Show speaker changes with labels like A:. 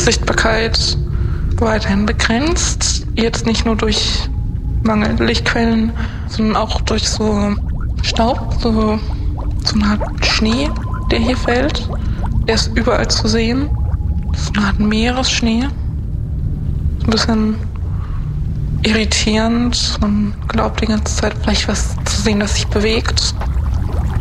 A: Sichtbarkeit weiterhin begrenzt. Jetzt nicht nur durch mangelnde Lichtquellen, sondern auch durch so Staub, so eine Art Schnee, der hier fällt. Der ist überall zu sehen. Das ist eine Art Meeresschnee. Ein bisschen irritierend. Man glaubt die ganze Zeit vielleicht was zu sehen, das sich bewegt.